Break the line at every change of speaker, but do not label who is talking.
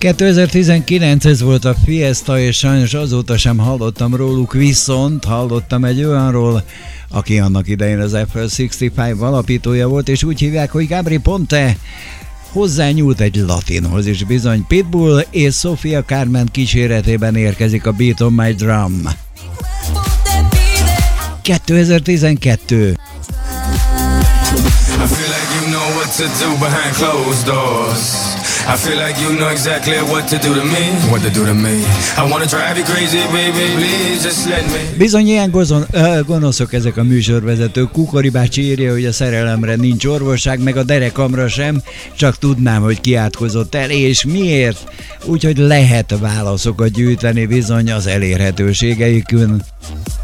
2019 ez volt a Fiesta, és sajnos azóta sem hallottam róluk, viszont hallottam egy olyanról, aki annak idején az FL65 alapítója volt, és úgy hívják, hogy Gabry Ponte. Hozzányúlt egy latinhoz is bizony. Pitbull és Sofia Carmen kíséretében érkezik a Beat on My Drum. 2012.
I feel like you know what to do behind closed doors. I feel like you know exactly what to do to me. What to do to me. I wanna drive you crazy, baby, please just let me.
Bizony ilyen gonoszok ezek a műsorvezetők. Kukori bácsi írja, hogy a szerelemre nincs orvosság, meg a derekamra sem, csak tudnám, hogy ki átkozott el, és miért. Úgyhogy lehet válaszokat gyűjteni bizony az elérhetőségeikön.